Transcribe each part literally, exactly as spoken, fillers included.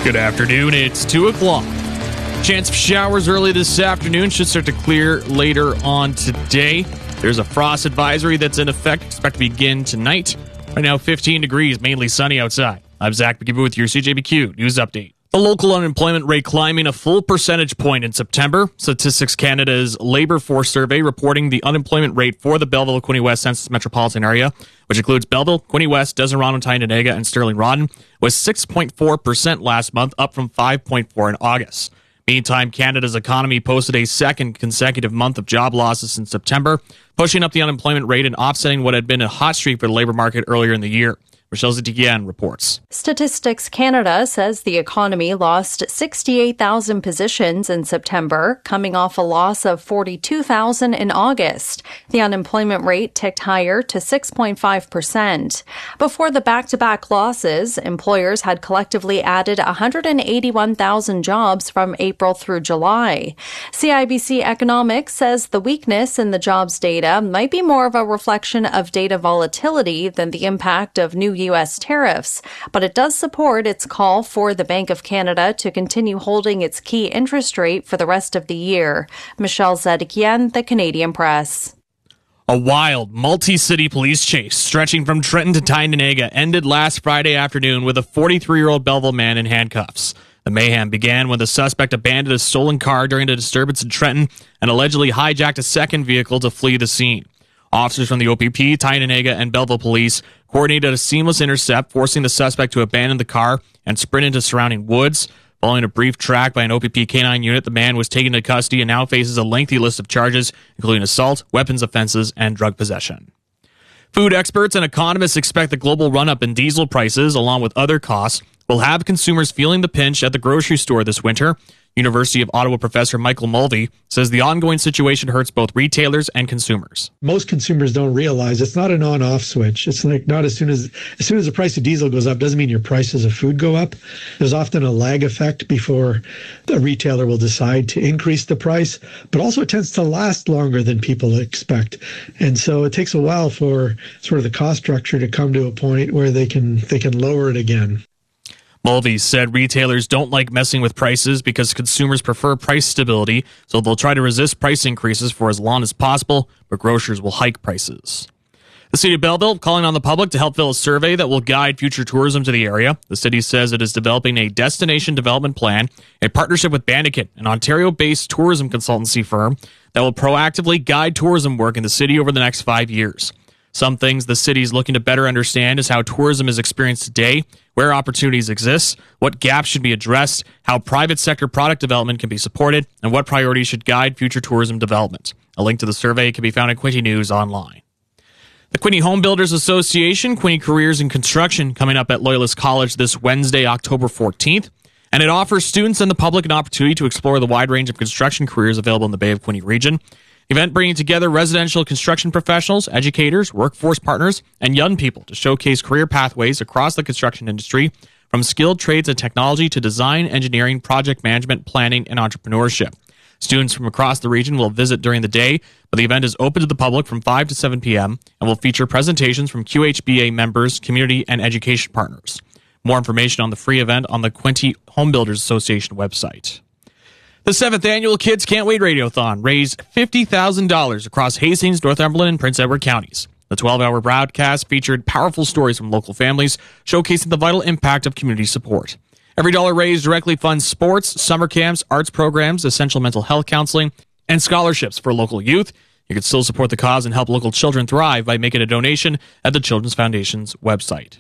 Good afternoon. It's two o'clock. Chance of showers early this afternoon, should start to clear later on today. There's a frost advisory that's in effect, expect to begin tonight. Right now, fifteen degrees, mainly sunny outside. I'm Zach McGibbon with your C J B Q News Update. The local unemployment rate climbing a full percentage point in September. Statistics Canada's Labour Force Survey reporting the unemployment rate for the Belleville-Quinte West Census Metropolitan Area, which includes Belleville, Quinte West, Deseret, Tyendinaga, and Sterling-Rawdon, was six point four percent last month, up from five point four percent in August. Meantime, Canada's economy posted a second consecutive month of job losses in September, pushing up the unemployment rate and offsetting what had been a hot streak for the labor market earlier in the year. Michelle Zitikian reports. Statistics Canada says the economy lost sixty-eight thousand positions in September, coming off a loss of forty-two thousand in August. The unemployment rate ticked higher to six point five percent. Before the back-to-back losses, employers had collectively added one hundred eighty-one thousand jobs from April through July. C I B C Economics says the weakness in the jobs data might be more of a reflection of data volatility than the impact of new U S tariffs, but it does support its call for the Bank of Canada to continue holding its key interest rate for the rest of the year. Michelle Zedikian, The Canadian Press. A wild, multi-city police chase stretching from Trenton to Tyendinaga ended last Friday afternoon with a forty-three-year-old Belleville man in handcuffs. The mayhem began when the suspect abandoned a stolen car during a disturbance in Trenton and allegedly hijacked a second vehicle to flee the scene. Officers from the O P P, Tyendinaga, and Belleville Police coordinated a seamless intercept, forcing the suspect to abandon the car and sprint into surrounding woods. Following a brief track by an O P P K nine unit, the man was taken into custody and now faces a lengthy list of charges, including assault, weapons offenses, and drug possession. Food experts and economists expect the global run-up in diesel prices, along with other costs, will have consumers feeling the pinch at the grocery store this winter. University of Ottawa professor Michael Mulvey says the ongoing situation hurts both retailers and consumers. Most consumers don't realize it's not an on-off switch. It's like not as soon as as soon as the price of diesel goes up doesn't mean your prices of food go up. There's often a lag effect before the retailer will decide to increase the price, but also it tends to last longer than people expect. And so it takes a while for sort of the cost structure to come to a point where they can they can lower it again. Mulvey said retailers don't like messing with prices because consumers prefer price stability, so they'll try to resist price increases for as long as possible, but grocers will hike prices. The City of Belleville calling on the public to help fill a survey that will guide future tourism to the area. The city says it is developing a destination development plan in partnership with Bandicoot, an Ontario-based tourism consultancy firm that will proactively guide tourism work in the city over the next five years. Some things the city is looking to better understand is how tourism is experienced today, where opportunities exist, what gaps should be addressed, how private sector product development can be supported, and what priorities should guide future tourism development. A link to the survey can be found at Quinte News online. The Quinte Home Builders Association, Quinte Careers in Construction, coming up at Loyalist College this Wednesday, October fourteenth. And it offers students and the public an opportunity to explore the wide range of construction careers available in the Bay of Quinte region. The event bringing together residential construction professionals, educators, workforce partners, and young people to showcase career pathways across the construction industry, from skilled trades and technology to design, engineering, project management, planning, and entrepreneurship. Students from across the region will visit during the day, but the event is open to the public from five to seven p.m. and will feature presentations from Q H B A members, community, and education partners. More information on the free event on the Quinte Home Builders Association website. The seventh annual Kids Can't Wait Radiothon raised fifty thousand dollars across Hastings, Northumberland, and Prince Edward counties. The twelve-hour broadcast featured powerful stories from local families, showcasing the vital impact of community support. Every dollar raised directly funds sports, summer camps, arts programs, essential mental health counseling, and scholarships for local youth. You can still support the cause and help local children thrive by making a donation at the Children's Foundation's website.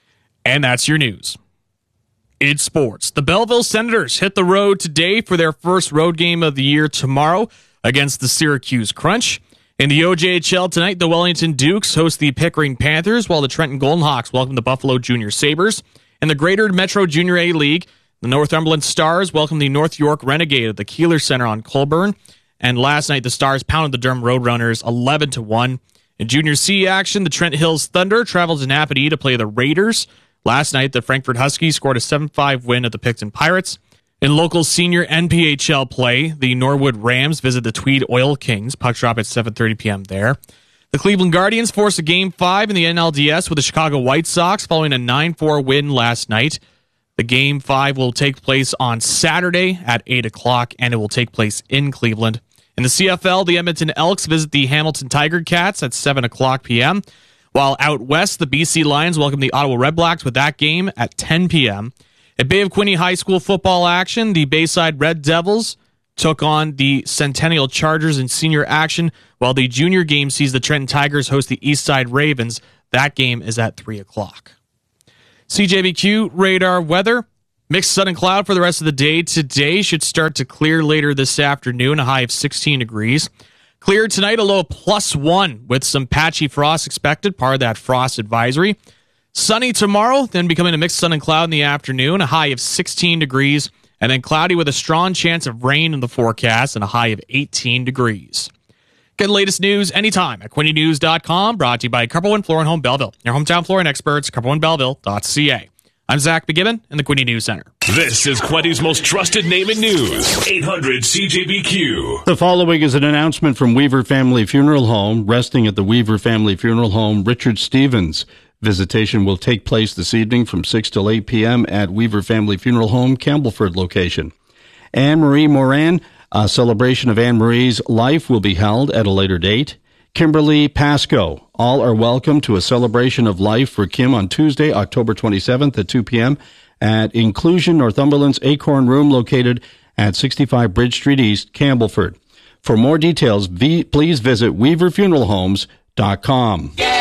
And that's your news. It's sports. The Belleville Senators hit the road today for their first road game of the year tomorrow against the Syracuse Crunch. In the O J H L tonight, the Wellington Dukes host the Pickering Panthers, while the Trenton Golden Hawks welcome the Buffalo Junior Sabres. In the Greater Metro Junior A League, the Northumberland Stars welcome the North York Renegade at the Keeler Center on Colburn. And last night, the Stars pounded the Durham Roadrunners eleven to one. In Junior C action, the Trent Hills Thunder traveled to Napanee to play the Raiders. Last night, the Frankfort Huskies scored a seven five win at the Picton Pirates. In local senior N P H L play, the Norwood Rams visit the Tweed Oil Kings. Puck drop at seven thirty p.m. there. The Cleveland Guardians forced a Game five in the N L D S with the Chicago White Sox following a nine four win last night. The Game five will take place on Saturday at eight o'clock, and it will take place in Cleveland. In the C F L, the Edmonton Elks visit the Hamilton Tiger Cats at seven o'clock p.m., while out west, the B C Lions welcome the Ottawa Redblacks with that game at ten p.m. At Bay of Quinte High School football action, the Bayside Red Devils took on the Centennial Chargers in senior action, while the junior game sees the Trenton Tigers host the Eastside Ravens. That game is at three o'clock. C J B Q radar weather. Mixed sun and cloud for the rest of the day. Today should start to clear later this afternoon, a high of sixteen degrees. Clear tonight, a low of plus one with some patchy frost expected, part of that frost advisory. Sunny tomorrow, then becoming a mixed sun and cloud in the afternoon, a high of sixteen degrees, and then cloudy with a strong chance of rain in the forecast and a high of eighteen degrees. Get the latest news anytime at Quinte News dot com, brought to you by Carpal One Flooring Home Belleville. Your hometown flooring experts, carpal one belleville dot c a. I'm Zach McGibbon in the Quinte News Center. This is Quinte's most trusted name in news, eight hundred C J B Q. The following is an announcement from Weaver Family Funeral Home. Resting at the Weaver Family Funeral Home, Richard Stevens. Visitation will take place this evening from six till eight p.m. at Weaver Family Funeral Home, Campbellford location. Anne-Marie Moran, a celebration of Anne-Marie's life will be held at a later date. Kimberly Pasco, all are welcome to a celebration of life for Kim on Tuesday, October twenty-seventh at two p.m. at Inclusion Northumberland's Acorn Room located at sixty-five Bridge Street East, Campbellford. For more details, v- please visit weaver funeral homes dot com.